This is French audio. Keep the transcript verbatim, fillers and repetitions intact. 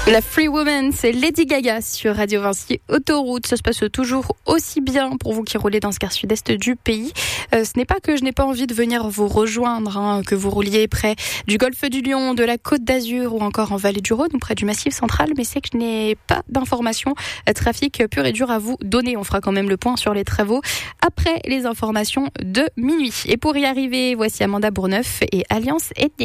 La Free Woman, c'est Lady Gaga sur Radio Vinci Autoroute. Ça se passe toujours aussi bien pour vous qui roulez dans ce quart sud-est du pays. Euh, ce n'est pas que je n'ai pas envie de venir vous rejoindre, hein, que vous rouliez près du golfe du Lion, de la Côte d'Azur ou encore en Vallée du Rhône ou près du Massif central, mais c'est que je n'ai pas d'informations euh, trafic pur et dur à vous donner. On fera quand même le point sur les travaux après les informations de minuit. Et pour y arriver, voici Amanda Bourneuf et Alliance Ethnique.